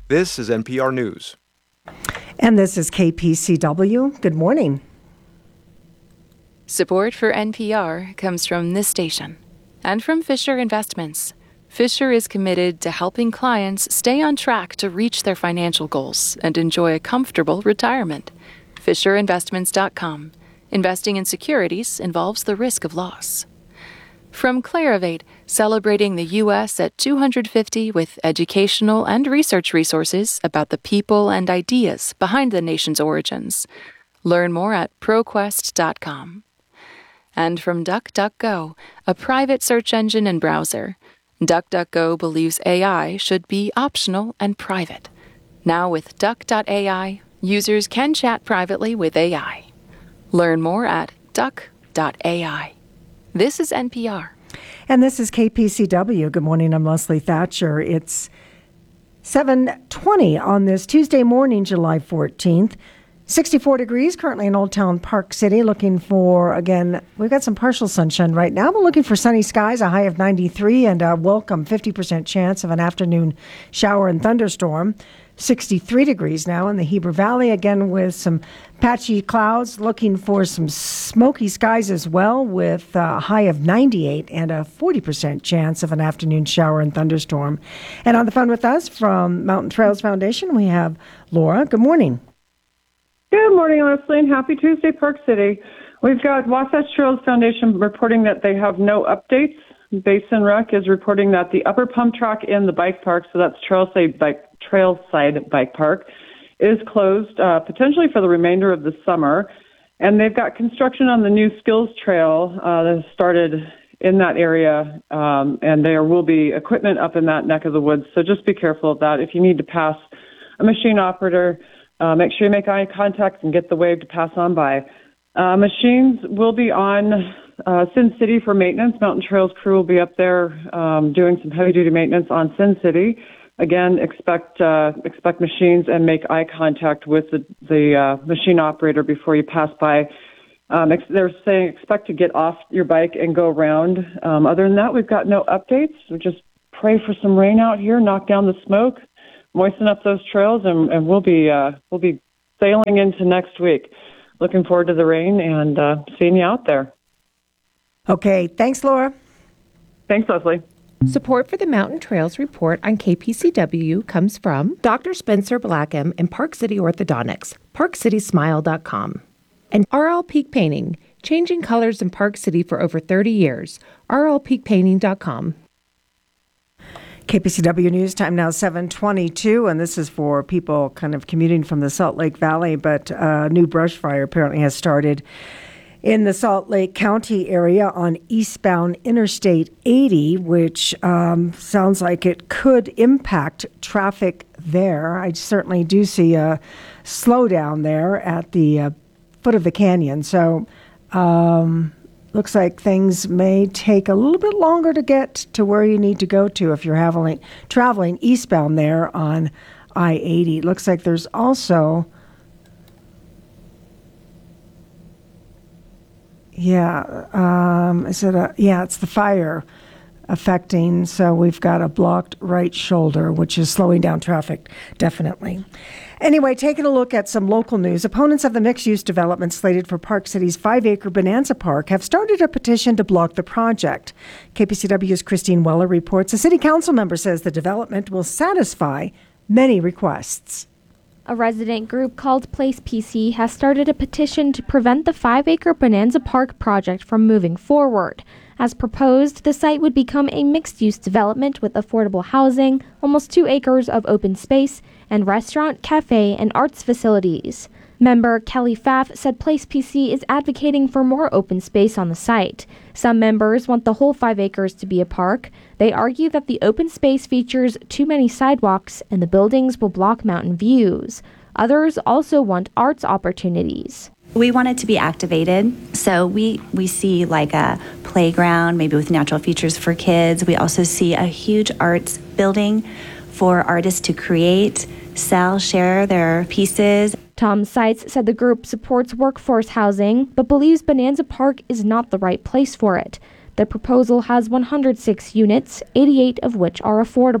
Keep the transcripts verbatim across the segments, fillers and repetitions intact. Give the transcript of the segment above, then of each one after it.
This is N P R News. And this is K P C W. Good morning. Support for N P R comes from this station and from Fisher Investments. Fisher is committed to helping clients stay on track to reach their financial goals and enjoy a comfortable retirement. Fisher Investments dot com. Investing in securities involves the risk of loss. From Clarivate, celebrating the U S at two hundred fifty with educational and research resources about the people and ideas behind the nation's origins. Learn more at ProQuest dot com. And from DuckDuckGo, a private search engine and browser. DuckDuckGo believes A I should be optional and private. Now with Duck dot A I, users can chat privately with A I. Learn more at Duck dot A I. This is N P R. And this is K P C W. Good morning, I'm Leslie Thatcher. It's seven twenty on this Tuesday morning, July fourteenth. sixty-four degrees currently in Old Town Park City. Looking for, again, we've got some partial sunshine right now, but looking for sunny skies, a high of ninety-three, and a welcome fifty percent chance of an afternoon shower and thunderstorm. sixty-three degrees now in the Heber Valley, again with some patchy clouds. Looking for some smoky skies as well, with a high of ninety-eight and a forty percent chance of an afternoon shower and thunderstorm. And on the phone with us from Mountain Trails Foundation, we have Laura. Good morning. Good morning, Leslie, and happy Tuesday, Park City. We've got Wasatch Trails Foundation reporting that they have no updates. Basin Rec is reporting that the upper pump track in the bike park, so that's Trailside Bike, Trailside Bike Park, is closed uh, potentially for the remainder of the summer. And they've got construction on the new Skills Trail uh, that has started in that area, um, and there will be equipment up in that neck of the woods, so just be careful of that. If you need to pass a machine operator, Uh, make sure you make eye contact and get the wave to pass on by. Uh, machines will be on uh, Sin City for maintenance. Mountain Trails crew will be up there um, doing some heavy-duty maintenance on Sin City. Again, expect uh, expect machines and make eye contact with the, the uh, machine operator before you pass by. Um, ex- they're saying expect to get off your bike and go around. Um, other than that, we've got no updates. We just pray for some rain out here, knock down the smoke, moisten up those trails, and, and we'll be uh, we'll be sailing into next week. Looking forward to the rain and uh, seeing you out there. Okay, thanks, Laura. Thanks, Leslie. Support for the Mountain Trails Report on K P C W comes from Doctor Spencer Blackham and Park City Orthodontics, park city smile dot com. And R L Peak Painting, changing colors in Park City for over thirty years, r l peak painting dot com. K P C W News time now seven twenty-two, and this is for people kind of commuting from the Salt Lake Valley, but a new brush fire apparently has started in the Salt Lake County area on eastbound Interstate eighty, which um, sounds like it could impact traffic there. I certainly do see a slowdown there at the uh, foot of the canyon. So um, looks like things may take a little bit longer to get to where you need to go to if you're having, traveling eastbound there on I eighty. Looks like there's also... Yeah, um, is it a, yeah, it's the fire affecting, so we've got a blocked right shoulder, which is slowing down traffic, definitely. Anyway, taking a look at some local news, opponents of the mixed-use development slated for Park City's five-acre Bonanza Park have started a petition to block the project. K P C W's Christine Weller reports a city council member says the development will satisfy many requests. A resident group called Place P C has started a petition to prevent the five-acre Bonanza Park project from moving forward. As proposed, the site would become a mixed-use development with affordable housing, almost two acres of open space, and restaurant, cafe, and arts facilities. Member Kelly Pfaff said Place P C is advocating for more open space on the site. Some members want the whole five acres to be a park. They argue that the open space features too many sidewalks and the buildings will block mountain views. Others also want arts opportunities. We want it to be activated, so we, we see like a playground, maybe with natural features for kids. We also see a huge arts building for artists to create, sell, share their pieces. Tom Seitz said the group supports workforce housing, but believes Bonanza Park is not the right place for it. The proposal has one hundred six units, eighty-eight of which are affordable.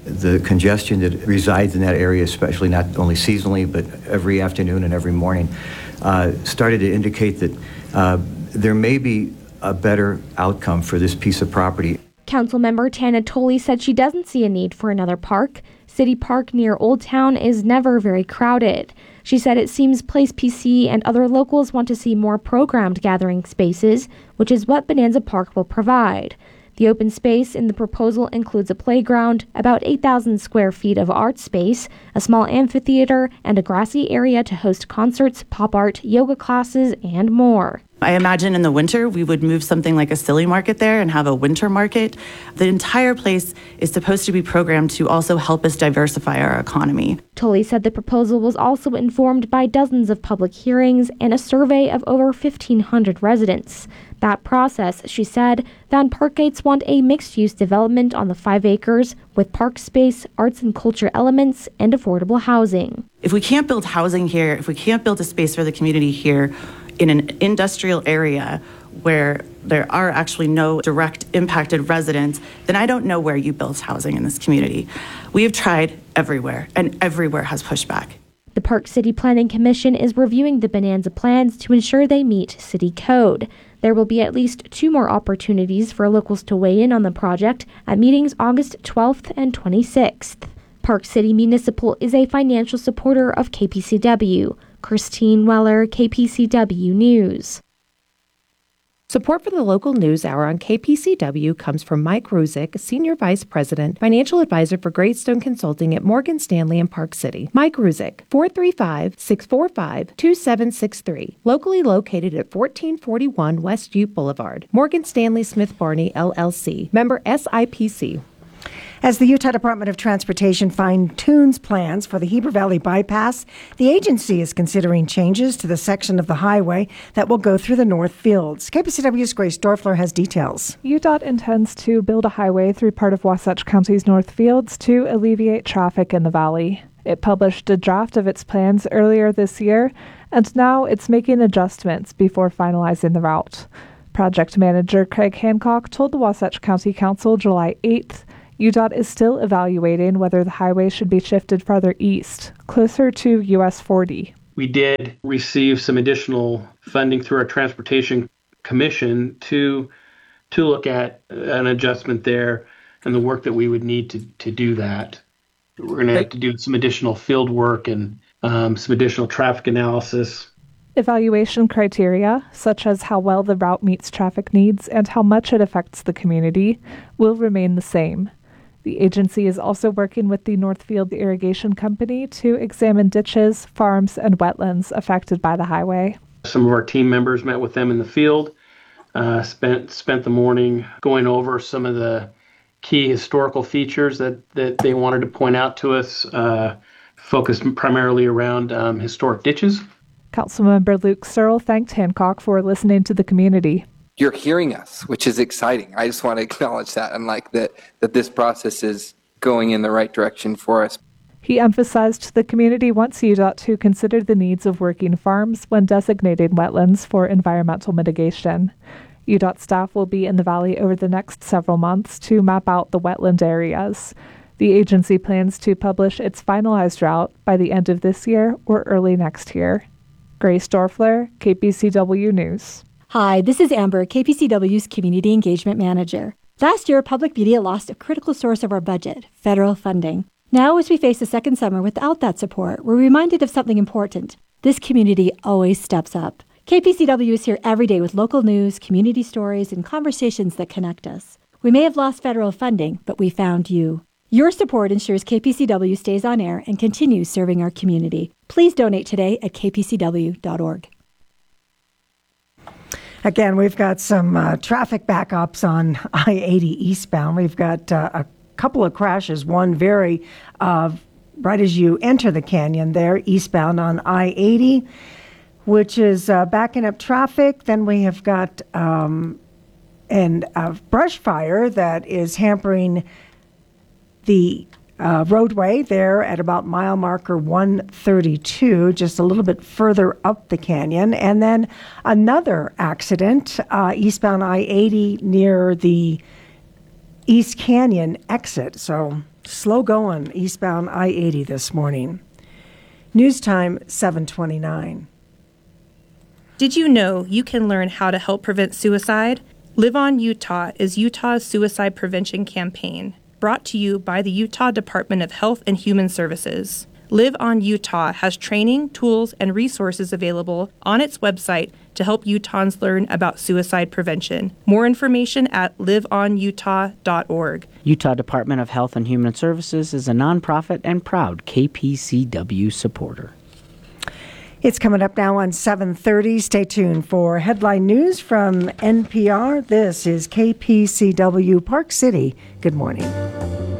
The congestion that resides in that area, especially not only seasonally, but every afternoon and every morning, uh, started to indicate that uh, there may be a better outcome for this piece of property. Councilmember Tana Tolley said she doesn't see a need for another park. City Park near Old Town is never very crowded. She said it seems Place P C and other locals want to see more programmed gathering spaces, which is what Bonanza Park will provide. The open space in the proposal includes a playground, about eight thousand square feet of art space, a small amphitheater, and a grassy area to host concerts, pop art, yoga classes, and more. I imagine in the winter we would move something like a silly market there and have a winter market. The entire place is supposed to be programmed to also help us diversify our economy. Tolley said the proposal was also informed by dozens of public hearings and a survey of over fifteen hundred residents. That process, she said, found Parkgates want a mixed-use development on the five acres with park space, arts and culture elements, and affordable housing. If we can't build housing here, if we can't build a space for the community here in an industrial area where there are actually no direct impacted residents, then I don't know where you build housing in this community. We have tried everywhere, and everywhere has pushed back. The Park City Planning Commission is reviewing the Bonanza plans to ensure they meet city code. There will be at least two more opportunities for locals to weigh in on the project at meetings August twelfth and twenty-sixth. Park City Municipal is a financial supporter of K P C W. Christine Weller, K P C W News. Support for the local news hour on K P C W comes from Mike Ruzick, Senior Vice President, Financial Advisor for Greystone Consulting at Morgan Stanley in Park City. Mike Ruzick, four three five, six four five, two seven six three. Locally located at fourteen forty-one West Ute Boulevard. Morgan Stanley Smith Barney, L L C. Member S I P C. As the Utah Department of Transportation fine-tunes plans for the Heber Valley Bypass, the agency is considering changes to the section of the highway that will go through the North Fields. K P C W's Grace Dorfler has details. U D O T intends to build a highway through part of Wasatch County's North Fields to alleviate traffic in the valley. It published a draft of its plans earlier this year, and now it's making adjustments before finalizing the route. Project manager Craig Hancock told the Wasatch County Council July eighth U D O T is still evaluating whether the highway should be shifted farther east, closer to U S forty. We did receive some additional funding through our Transportation Commission to to look at an adjustment there and the work that we would need to, to do that. We're going to have to do some additional field work and um, some additional traffic analysis. Evaluation criteria, such as how well the route meets traffic needs and how much it affects the community, will remain the same. The agency is also working with the Northfield Irrigation Company to examine ditches, farms, and wetlands affected by the highway. Some of our team members met with them in the field, uh, spent spent the morning going over some of the key historical features that, that they wanted to point out to us, uh, focused primarily around um, historic ditches. Councilmember Luke Searle thanked Hancock for listening to the community. You're hearing us, which is exciting. I just want to acknowledge that and like that that this process is going in the right direction for us. He emphasized the community wants U D O T to consider the needs of working farms when designating wetlands for environmental mitigation. U D O T staff will be in the valley over the next several months to map out the wetland areas. The agency plans to publish its finalized route by the end of this year or early next year. Grace Dorfler, K P C W News. Hi, this is Amber, K P C W's Community Engagement Manager. Last year, public media lost a critical source of our budget, federal funding. Now, as we face a second summer without that support, we're reminded of something important. This community always steps up. K P C W is here every day with local news, community stories, and conversations that connect us. We may have lost federal funding, but we found you. Your support ensures K P C W stays on air and continues serving our community. Please donate today at k p c w dot org. Again, we've got some uh, traffic backups on I eighty eastbound. We've got uh, a couple of crashes, one very uh, right as you enter the canyon there, eastbound on I eighty, which is uh, backing up traffic. Then we have got um, an, a brush fire that is hampering the uh, roadway there at about mile marker one thirty-two, just a little bit further up the canyon. And then another accident, uh, eastbound I eighty near the East Canyon exit. So Slow going eastbound I eighty this morning. News time seven twenty-nine. Did you know you can learn how to help prevent suicide? Live On Utah is Utah's suicide prevention campaign, brought to you by the Utah Department of Health and Human Services. Live On Utah has training, tools, and resources available on its website to help Utahns learn about suicide prevention. More information at live on utah dot org. Utah Department of Health and Human Services is a nonprofit and proud K P C W supporter. It's coming up now on seven thirty. Stay tuned for headline news from N P R. This is K P C W Park City. Good morning.